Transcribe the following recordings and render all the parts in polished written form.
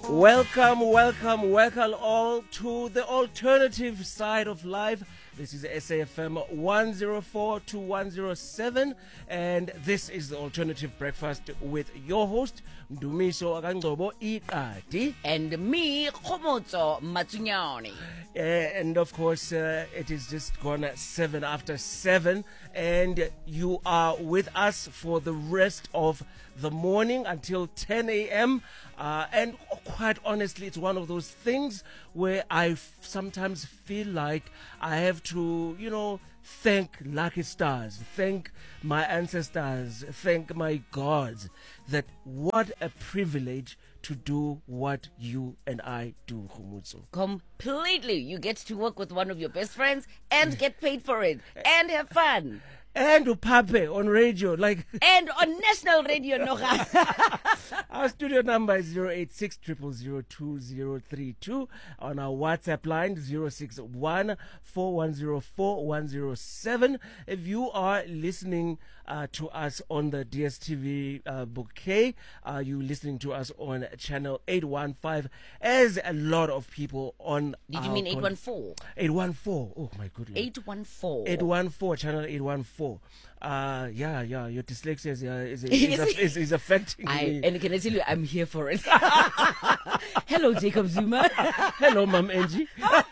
Welcome all to the alternative side of life. This is SAFM 104 to 107, and this is the Alternative Breakfast with your host, Ndumiso Akangcobo Iqadi. And me, Khomotso Matsunyane. And of course, it is just gone 7 after 7, and you are with us for the rest of the morning until 10 a.m. And quite honestly, it's one of those things where I sometimes feel like I have to, thank lucky stars, thank my ancestors, thank my gods, that what a privilege to do what you and I do, Khumutso. Completely. You get to work with one of your best friends and get paid for it and have fun. And Upape on radio, and on national radio, Noga. Our studio number is 086 0002032. On our WhatsApp line, 061 4104 If you are listening to us on the DSTV bouquet, you listening to us on channel 815, as a lot of people on. Did you mean 814? 814. Oh my goodness. 814. 814, channel 814. Your dyslexia is affecting me. And can I tell you, I'm here for it. Hello, Jacob Zuma. Hello, Mom Angie.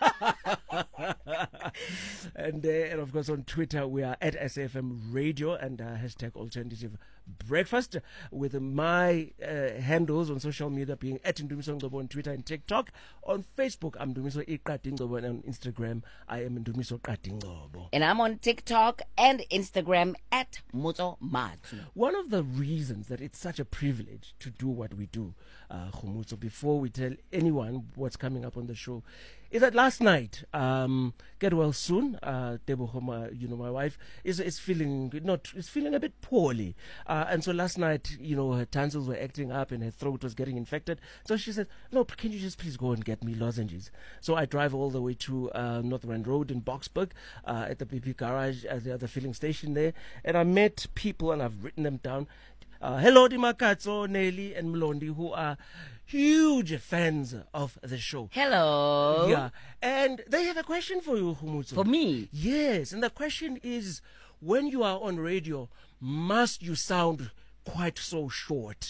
And of course on Twitter we are at SAFM Radio and hashtag Alternative Breakfast, with my handles on social media being at Ndumiso Ngcobo on Twitter and TikTok. On Facebook I'm Ndumiso Iqadi Ngcobo, and on Instagram I am Ndumiso Qadi Ngcobo. And I'm on TikTok and Instagram at Motso Matsu. One of the reasons that it's such a privilege to do what we do, Khumutso, before we tell anyone what's coming up on the show, is that last night, get well soon, Teboho, my wife, is feeling a bit poorly. And so last night, her tonsils were acting up and her throat was getting infected. So she said, no, can you just please go and get me lozenges? So I drive all the way to North Rand Road in Boksburg, at the BP garage, at the other filling station there. And I met people, and I've written them down. Hello, Dimakatso, Nelly, and Mlondi, who are huge fans of the show. Hello. Yeah. And they have a question for you, Khumutso. For me? Yes. And the question is, when you are on radio, must you sound quite so short?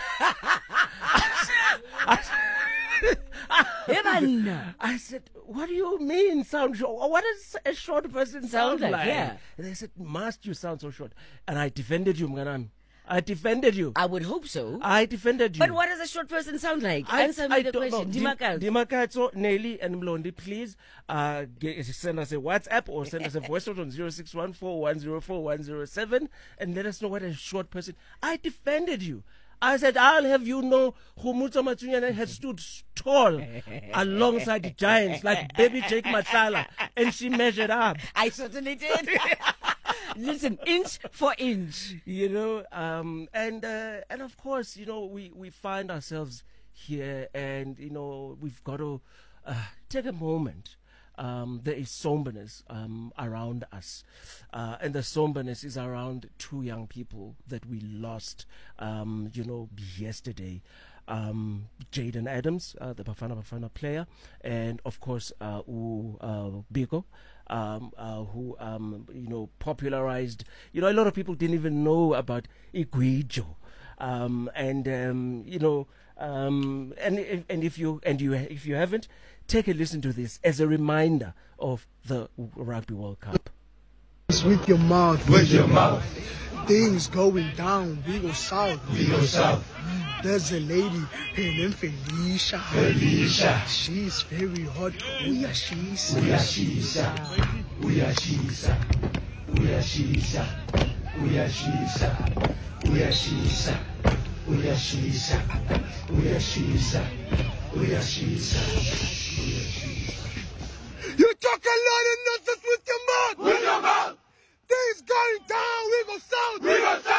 I said, what do you mean sound short? What does a short person sound like? Yeah. And they said, must you sound so short? And I defended you, Mganam. I defended you. I would hope so. I defended you. But what does a short person sound like? Answer me the question. Dimakatso, Nelly, and Mlondi, please send us a WhatsApp or send us a voice note on 0614104107 and let us know what a short person. I defended you. I said, I'll have you know, Khumutso Matsunyane has stood tall alongside the giants like baby Jake Matsala, and she measured up. I certainly did. Listen, inch for inch. And of course, we find ourselves here, and, we've got to take a moment. There is somberness around us, and the somberness is around two young people that we lost, yesterday. Jaden Adams, the Bafana player, and of course Biko, who popularized. A lot of people didn't even know about Igwijo, and if you haven't, take a listen to this as a reminder of the Rugby World Cup. With your mouth. With your mouth. Things going down. We go south. We go south. There's a lady, her name Felicia. Felicia. She's very hot. We are she's. We are she's. We are she's. We are she's. We are she's. We are she's. We are she's. We are she's. We are she's. You talk a lot of nonsense with your mouth. With your mouth. Things going down. We go south. We go south.